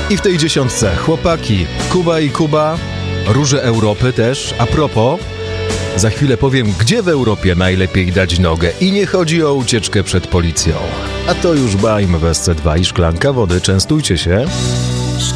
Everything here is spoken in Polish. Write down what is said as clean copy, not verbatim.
I w tej dziesiątce chłopaki, Kuba i Kuba, róże Europy też. A propos, za chwilę powiem, gdzie w Europie najlepiej dać nogę. I nie chodzi o ucieczkę przed policją. A to już Baim w SC2 i szklanka wody. Częstujcie się.